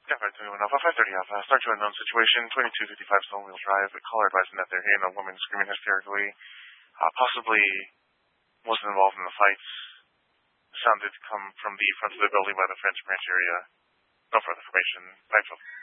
Definitely doing Alpha 530 Alpha. Start to unknown situation. 2255 Stonewheel Drive. Caller advising that they're hearing a woman screaming hysterically. Possibly wasn't involved in the fights. The sound did come from the front of the building by the French branch area. No further information. 512.